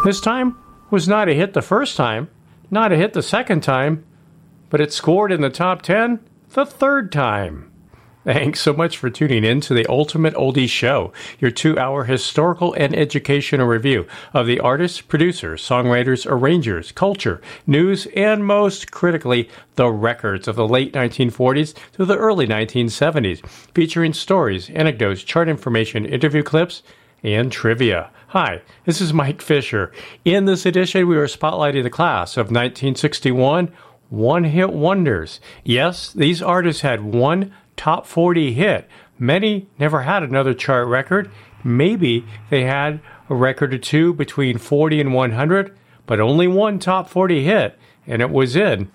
This time was not a hit the first time, not a hit the second time, but it scored in the top 10 the third time. Thanks so much for tuning in to the Ultimate Oldies Show, your 2-hour historical and educational review of the artists, producers, songwriters, arrangers, culture, news, and most critically, the records of the late 1940s to the early 1970s, featuring stories, anecdotes, chart information, interview clips, and trivia. Hi, this is Mike Fisher. In this edition, we are spotlighting the class of 1961 one-hit wonders. Yes, these artists had one top 40 hit. Many never had another chart record. Maybe they had a record or two between 40 and 100, but only one top 40 hit, and it was in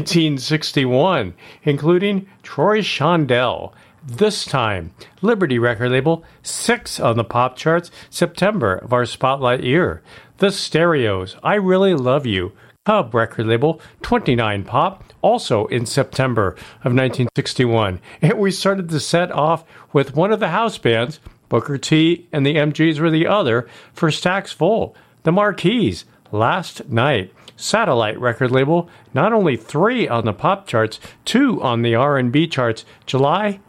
1961, including Troy Shondell. This time, Liberty record label, 6 on the pop charts, September of our spotlight year. The Stereos, I Really Love You. Cub record label, 29 pop, also in September of 1961. And we started the set off with one of the house bands, Booker T and the MGs were the other, for Stax Full, the Marquis, Last Night. Satellite record label, not only 3 on the pop charts, 2 on the R&B charts, July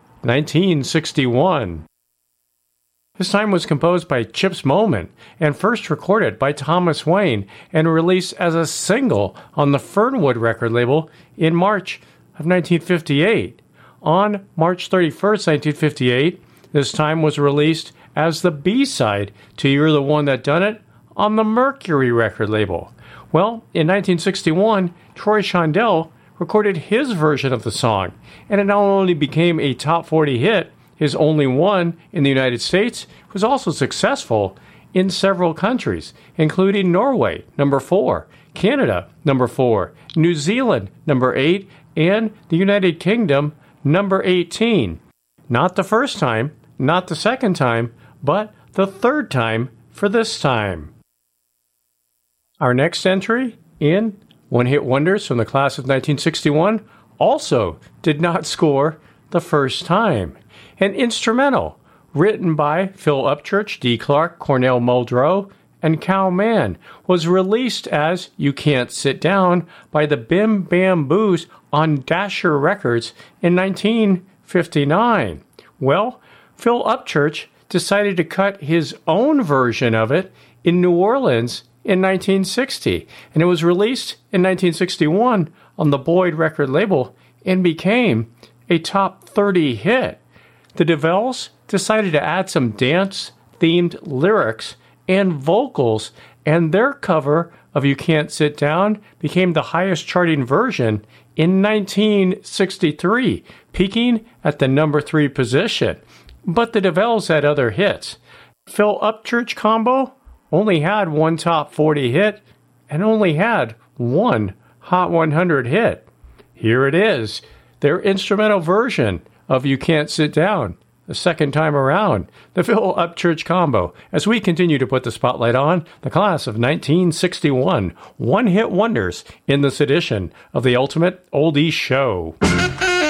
1961. This time was composed by Chips Moman and first recorded by Thomas Wayne and released as a single on the Fernwood record label in March of 1958. On March 31st, 1958, this time was released as the B-side to You're the One That Done It on the Mercury record label. Well, in 1961, Troy Shondell recorded his version of the song, and it not only became a top 40 hit, his only one in the United States, was also successful in several countries, including Norway, number 4, Canada, number 4, New Zealand, number 8, and the United Kingdom, number 18. Not the first time, not the second time, but the third time for this time. Our next entry in One-Hit Wonders from the class of 1961 also did not score the first time. An instrumental written by Phil Upchurch, Dee Clark, Cornell Muldrow, and Cal Mann was released as You Can't Sit Down by the Bim Bam Boos on Dasher Records in 1959. Well, Phil Upchurch decided to cut his own version of it in New Orleans in 1960, and it was released in 1961 on the Boyd record label and became a top 30 hit. The DeVelles decided to add some dance-themed lyrics and vocals, and their cover of You Can't Sit Down became the highest charting version in 1963, peaking at the number 3 position. But the DeVelles had other hits. Phil Upchurch combo only had one top 40 hit and only had one Hot 100 hit. Here it is, their instrumental version of You Can't Sit Down, the second time around, the Phil Upchurch combo, as we continue to put the spotlight on the class of 1961 one-hit wonders in this edition of the Ultimate Oldies Show.